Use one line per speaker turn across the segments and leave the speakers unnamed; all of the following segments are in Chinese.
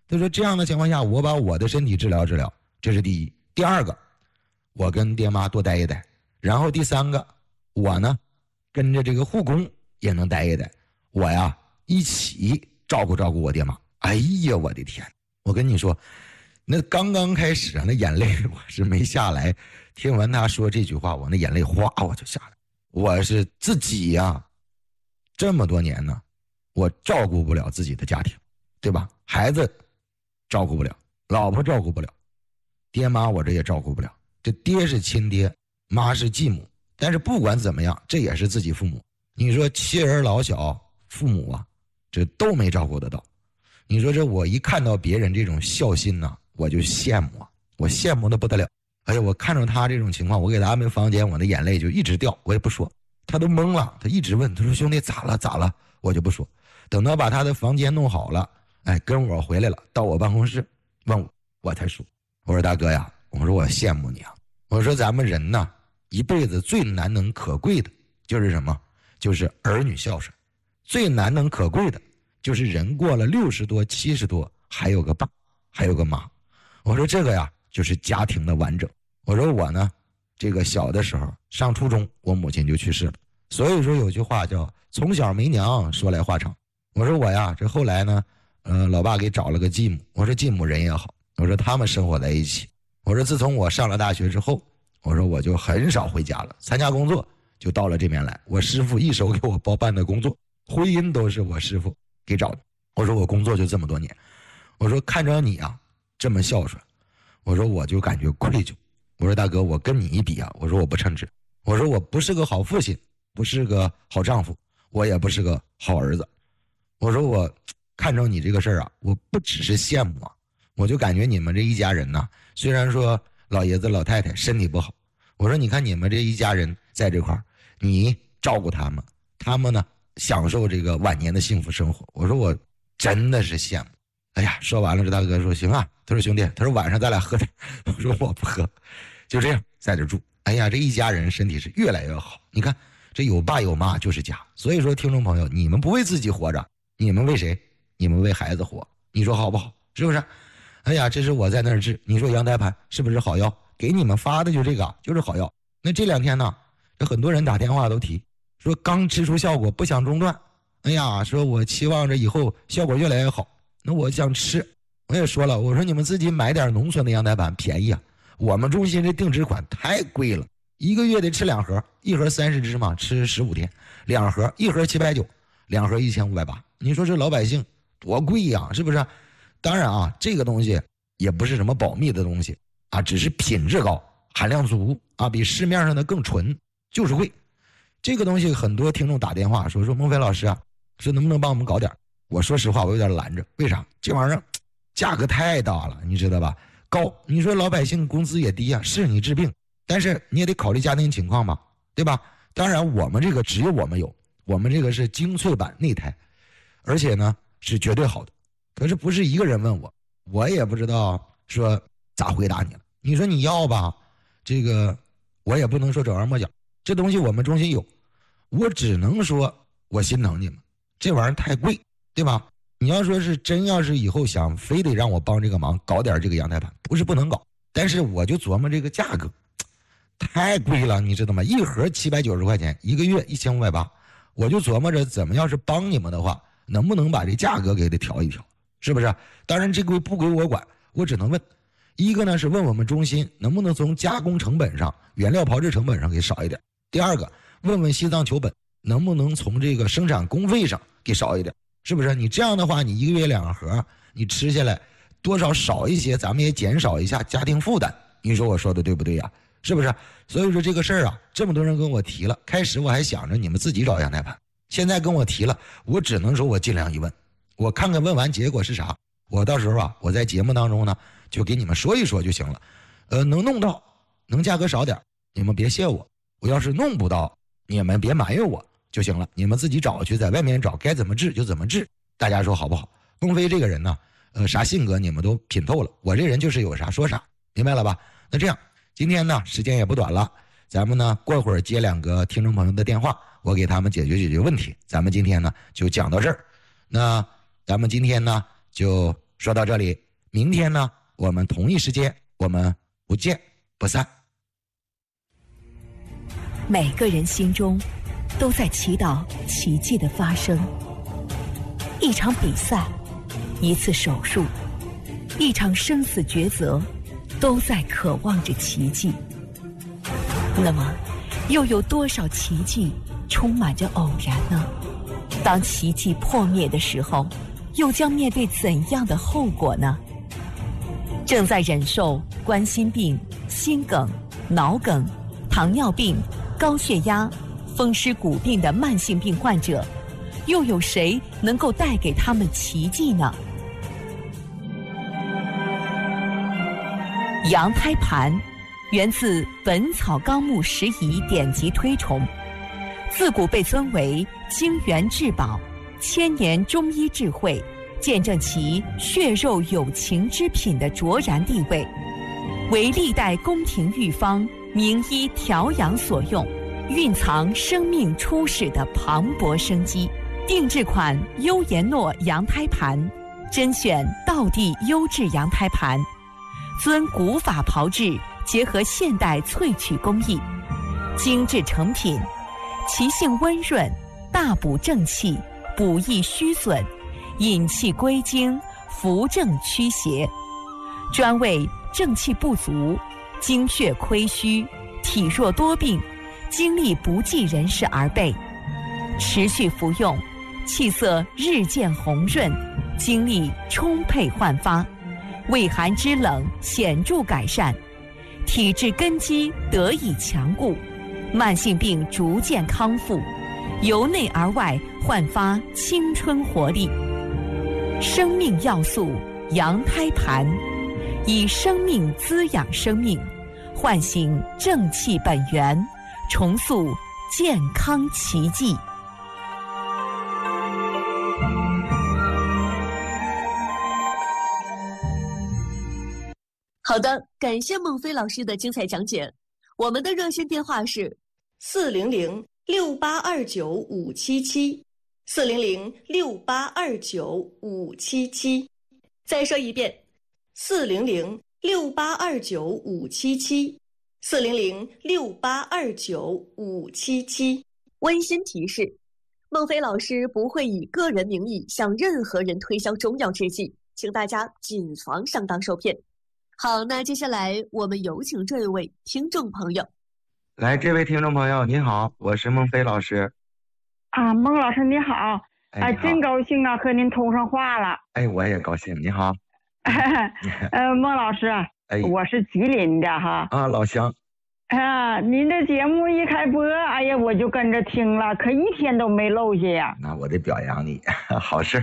他说这样的情况下，我把我的身体治疗治疗，这是第一。第二个，我跟爹妈多待一待。然后第三个，我呢跟着这个护工也能待一待，我呀一起照顾照顾我爹妈。哎呀，我的天！我跟你说，那刚刚开始啊，那眼泪我是没下来。听完他说这句话，我那眼泪哗我就下来。我是自己呀，这么多年呢，我照顾不了自己的家庭，对吧？孩子照顾不了，老婆照顾不了，爹妈我这也照顾不了。这爹是亲爹，妈是继母，但是不管怎么样，这也是自己父母。你说妻儿老小，父母啊，这都没照顾得到。你说这我一看到别人这种孝心呐，我就羡慕啊，我羡慕的不得了。哎呀，我看着他这种情况，我给他安排房间，我的眼泪就一直掉，我也不说。他都懵了，他一直问，他说兄弟咋了咋了，我就不说。等到把他的房间弄好了，哎，跟我回来了，到我办公室问我才说，我说大哥呀，我说我羡慕你啊，我说咱们人呐，一辈子最难能可贵的就是什么？就是儿女孝顺。最难能可贵的就是人过了60多70多还有个爸还有个妈。我说这个呀就是家庭的完整。我说我呢这个小的时候上初中，我母亲就去世了，所以说有句话叫从小没娘，说来话长。我说我呀这后来呢老爸给找了个继母，我说继母人也好，我说他们生活在一起。我说自从我上了大学之后，我说我就很少回家了，参加工作就到了这边来，我师傅一手给我包办的工作，婚姻都是我师傅给找的。我说我工作就这么多年，我说看着你啊这么孝顺，我说我就感觉愧疚。我说大哥，我跟你一比啊，我说我不称职，我说我不是个好父亲，不是个好丈夫，我也不是个好儿子。我说我看着你这个事儿啊，我不只是羡慕啊，我就感觉你们这一家人呐，虽然说老爷子老太太身体不好，我说你看你们这一家人在这块儿，你照顾他们，他们呢享受这个晚年的幸福生活。我说我真的是羡慕。哎呀，说完了，这大哥说行啊，他说兄弟，他说晚上咱俩喝点。我说我不喝，就这样在这住。哎呀，这一家人身体是越来越好。你看这有爸有妈就是家。所以说听众朋友，你们不为自己活着，你们为谁？你们为孩子活，你说好不好？是不是？哎呀，这是我在那儿治，你说羊胎盘是不是好药？给你们发的就这个，就是好药。那这2天呢，这很多人打电话都提说刚吃出效果，不想中断。哎呀，说我期望着以后效果越来越好，那我想吃。我也说了，我说你们自己买点农村的羊胎盘便宜啊，我们中心这定制款太贵了，1个月得吃2盒，1盒30支嘛，吃15天，2盒1盒790，2盒1580。你说这老百姓多贵呀，是不是？当然啊，这个东西也不是什么保密的东西啊，只是品质高，含量足啊，比市面上的更纯，就是贵。这个东西很多听众打电话说孟非老师啊，说能不能帮我们搞点？我说实话，我有点拦着。为啥？这玩意儿价格太大了，你知道吧？高，你说老百姓工资也低啊，是你治病，但是你也得考虑家庭情况吧，对吧？当然，我们这个只有我们有，我们这个是精粹版内胎，而且呢是绝对好的。可是不是一个人问我，我也不知道说咋回答你了。你说你要吧，这个我也不能说转弯抹角，这东西我们中心有，我只能说我心疼你们，这玩意儿太贵，对吧？你要说是真要是以后想非得让我帮这个忙搞点这个羊胎盘，不是不能搞，但是我就琢磨这个价格太贵了，你知道吗？1盒790块钱，1个月1580，我就琢磨着怎么要是帮你们的话，能不能把这价格给它调一调，是不是？当然这个不归我管，我只能问。一个呢是问我们中心能不能从加工成本上、原料炮制成本上给少一点。第二个，问问西藏球本能不能从这个生产工费上给少一点，是不是？你这样的话，你1个月2盒，你吃下来多少少一些，咱们也减少一下家庭负担。你说我说的对不对呀？是不是？所以说这个事儿啊，这么多人跟我提了，开始我还想着你们自己找羊胎盘，现在跟我提了，我只能说我尽量一问，我看看问完结果是啥，我到时候啊，我在节目当中呢就给你们说一说就行了。能弄到，能价格少点，你们别谢我；我要是弄不到，你们别埋怨我就行了。你们自己找去，在外面找，该怎么治就怎么治。大家说好不好？孟非这个人呢，啥性格你们都品透了，我这人就是有啥说啥，明白了吧？那这样，今天呢时间也不短了，咱们呢过会儿接2个听众朋友的电话，我给他们解决问题。咱们今天呢就讲到这儿，那咱们今天呢就说到这里，明天呢，我们同一时间，我们不见不散。
每个人心中都在祈祷奇迹的发生。一场比赛，一次手术，一场生死抉择，都在渴望着奇迹。那么，又有多少奇迹充满着偶然呢？当奇迹破灭的时候，又将面对怎样的后果呢？正在忍受冠心病、心梗、脑梗、糖尿病、高血压、风湿骨病的慢性病患者，又有谁能够带给他们奇迹呢？羊胎盘源自《本草纲目拾遗》典籍推崇，自古被尊为精元至宝，千年中医智慧，见证其血肉有情之品的卓然地位，为历代宫廷御方名医调养所用，蕴藏生命初始的磅礴生机。定制款优颜诺羊胎盘，甄选道地优质羊胎盘，遵古法炮制，结合现代萃取工艺，精致成品，其性温润，大补正气，补益虚损，引气归经，扶正驱邪，专为正气不足、精血亏虚、体弱多病、精力不济人士而备。持续服用，气色日渐红润，精力充沛焕发，胃寒肢冷显著改善，体质根基得以强固，慢性病逐渐康复，由内而外焕发青春活力。生命要素羊胎盘，以生命滋养生命，唤醒正气本源，重塑健康奇迹。
好的，感谢孟非老师的精彩讲解。我们的热线电话是400-6829-577，400-6829-577。再说一遍，400-6829-577，400-6829-577。温馨提示：孟非老师不会以个人名义向任何人推销中药制剂，请大家谨防上当受骗。好，那接下来我们有请这位听众朋友。
来，这位听众朋友，您好，我是孟非老师。
啊，孟老师你好，真高兴啊，和您通上话了。
我也高兴，你好。
孟老师，我是吉林的哈。
啊，老乡。
您的节目一开播，哎呀，我就跟着听了，可一天都没漏下呀。
那我得表扬你，好事。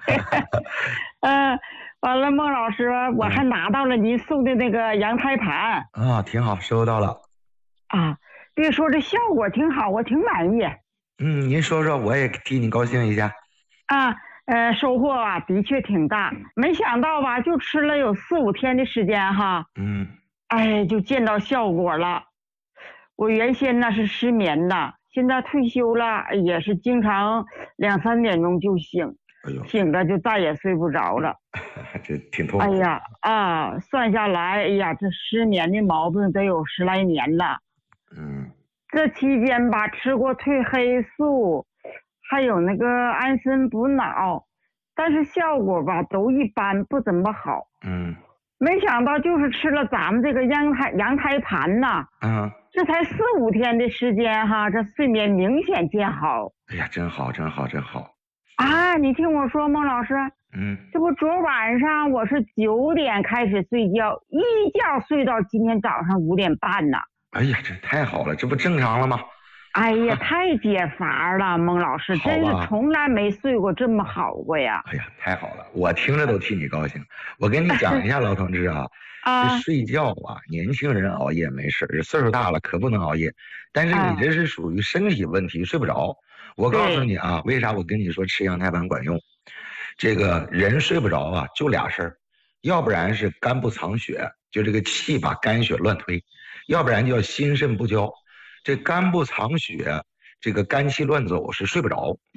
完了，孟老师，我还拿到了您送的那个羊胎盘
啊，挺好，收到了。
啊，别说这效果挺好，我挺满意。
您说说，我也替你高兴一下。
收获啊，的确挺大，没想到吧，就吃了有4、5天的时间哈。就见到效果了。我原先那是失眠的，现在退休了，也是经常2、3点钟就醒。醒了就再也睡不着了。
这挺痛苦。
算下来，这失眠的毛病得有10来年了。这期间吧，吃过褪黑素，还有那个安神补脑，但是效果吧都一般，不怎么好。没想到就是吃了咱们这个羊胎盘呐，这才4、5天的时间哈，这睡眠明显见好。
哎呀，真好，真好，真好。
你听我说，孟老师，这不昨晚上我是9点开始睡觉，一觉睡到今天早上5点半呢。
哎呀，这太好了，这不正常了吗？
哎呀，太解乏了，孟老师，真是从来没睡过这么好过呀。
哎呀，太好了，我听着都替你高兴。我跟你讲一下，老同志啊，这睡觉啊，年轻人熬夜没事，这岁数大了可不能熬夜。但是你这是属于身体问题，睡不着。我告诉你啊，为啥我跟你说吃羊胎盘管用？这个人睡不着啊，就俩事儿，要不然是肝不藏血，就这个气把肝血乱推；要不然就要心肾不交。这肝不藏血，这个肝气乱走是睡不着。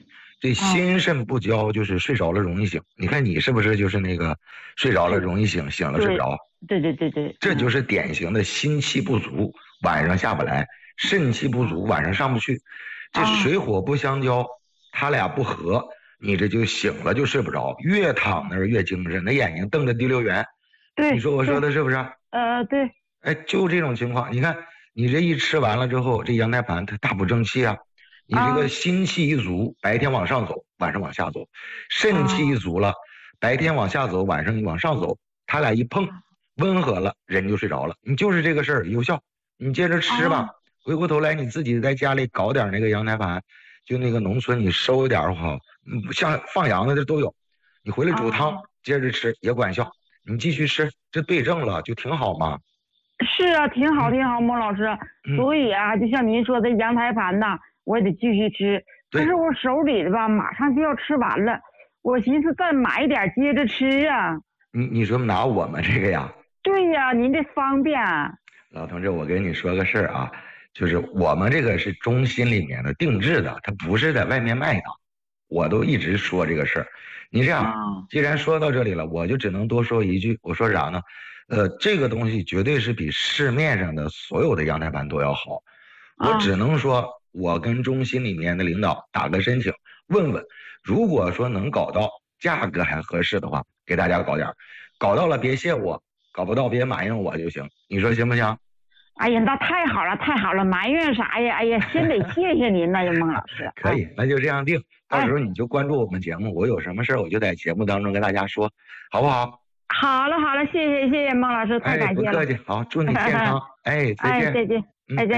这心肾不交就是睡着了容易醒。你看你是不是就是那个睡着了容易醒，醒了睡不着？
对，
这就是典型的心气不足，晚上下不来；肾气不足，晚上上不去。这水火不相交，他俩不合，你这就醒了就睡不着，越躺那儿越精神，那眼睛瞪着第六圆。
对，
你说我说的是不是？
对。
哎，就这种情况，你看你这一吃完了之后，这阳台盘它大补正气啊。你这个心气一足，白天往上走，晚上往下走；肾气一足了，白天往下走，晚上往上走。他俩一碰，温和了，人就睡着了。你就是这个事儿有效，你接着吃吧。回过头来，你自己在家里搞点那个阳台盘，就那个农村你收点好，像放羊的这都有。你回来煮汤，接着吃也管效。你继续吃，这对症了就挺好嘛。
是啊，挺好，孟老师。所以啊，就像您说的阳台盘呐，我也得继续吃。可是我手里的吧，马上就要吃完了，我寻思再买点接着吃啊。
你说拿我们这个呀？
对呀，您这方便。
老同志，我跟你说个事儿啊，就是我们这个是中心里面的定制的，它不是在外面卖的。我都一直说这个事儿。你这样，既然说到这里了，我就只能多说一句。我说啥呢？这个东西绝对是比市面上的所有的阳台盘都要好。我只能说，我跟中心里面的领导打个申请，问问，如果说能搞到价格还合适的话，给大家搞点，搞到了别谢我，搞不到别埋怨我就行。你说行不行？
哎呀，那太好了，太好了，埋怨啥呀？哎呀，先得谢谢您了，孟老师。
可以，那就这样定。到时候你就关注我们节目，我有什么事我就在节目当中跟大家说，好不好？
好了，谢谢孟老师，太感谢了。
不客气，好，祝你健康。再见。
再见。